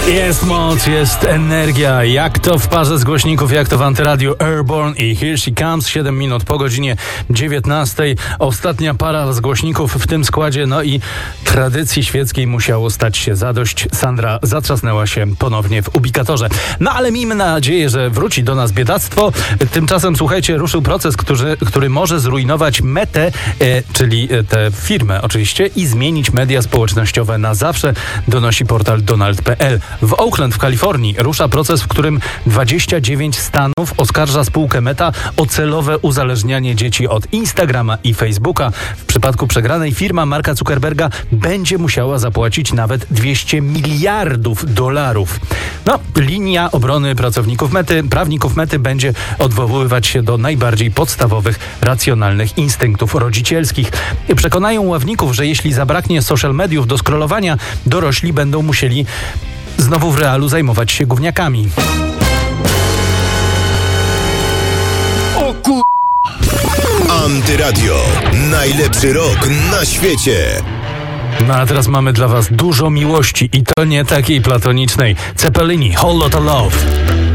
Jest moc, jest energia. Jak to w parze z głośników, jak to w Antyradiu Airborne i Here She Comes. 7 minut po godzinie 19. Ostatnia para z głośników w tym składzie. No i tradycji świeckiej musiało stać się zadość. Sandra zatrzasnęła się ponownie w ubikatorze. No ale miejmy nadzieję, że wróci do nas biedactwo. Tymczasem, słuchajcie, ruszył proces, który może zrujnować Metę, czyli tę firmę oczywiście, i zmienić media społecznościowe na zawsze, donosi portal Donald.pl. W Oakland w Kalifornii rusza proces, w którym 29 stanów oskarża spółkę Meta o celowe uzależnianie dzieci od Instagrama i Facebooka. W przypadku przegranej firma Marka Zuckerberga będzie musiała zapłacić nawet $200 miliardów. No, linia obrony prawników Mety będzie odwoływać się do najbardziej podstawowych, racjonalnych instynktów rodzicielskich. Przekonają ławników, że jeśli zabraknie social mediów do scrollowania, dorośli będą musieli znowu w realu zajmować się gówniakami. O kur... Antyradio. Najlepszy rok na świecie. No a teraz mamy dla was dużo miłości i to nie takiej platonicznej. Cepelini, Whole Lotta Love.